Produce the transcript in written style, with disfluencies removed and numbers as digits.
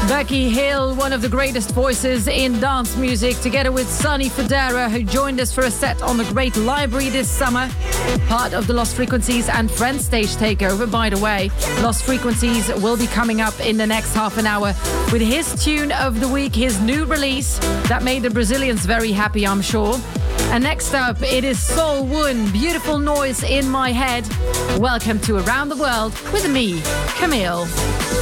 Becky Hill, one of the greatest voices in dance music, together with Sonny Fodera, who joined us for a set on the Great Library this summer. Part of the Lost Frequencies and Friends stage takeover, by the way. Lost Frequencies will be coming up in the next half an hour with his tune of the week, his new release that made the Brazilians very happy, I'm sure. And next up, it is Sol Woon, Beautiful Noise in My Head. Welcome to Around the World with me, Camille.